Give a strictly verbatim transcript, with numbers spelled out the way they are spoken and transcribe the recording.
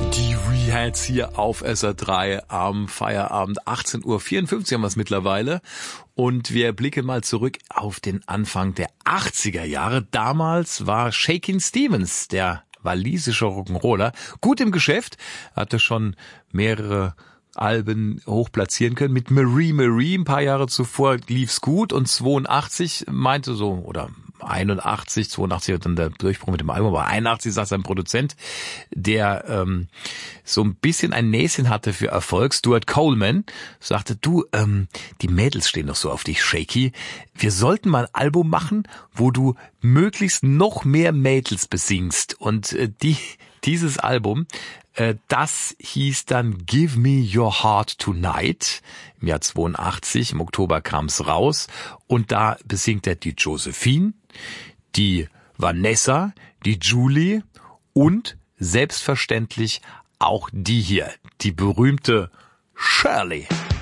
Die Rehats hier auf S R drei am Feierabend. achtzehn Uhr vierundfünfzig haben wir es mittlerweile. Und wir blicken mal zurück auf den Anfang der achtziger Jahre. Damals war Shakin' Stevens, der walisische Rock'n'Roller, gut im Geschäft, hatte schon mehrere Alben hoch platzieren können. Mit Marie Marie ein paar Jahre zuvor lief's gut und zweiundachtzig meinte so, oder einundachtzig, zweiundachtzig hat dann der Durchbruch mit dem Album, aber einundachtzig sagt sein Produzent, der ähm, so ein bisschen ein Näschen hatte für Erfolg, Stuart Coleman, sagte, du, ähm, die Mädels stehen doch so auf dich, Shaky, wir sollten mal ein Album machen, wo du möglichst noch mehr Mädels besingst. Und äh, die dieses Album, äh, das hieß dann Give Me Your Heart Tonight. Im Jahr zweiundachtzig, im Oktober kam's raus. Und da besingt er die Josephine, die Vanessa, die Julie und selbstverständlich auch die hier, die berühmte Shirley.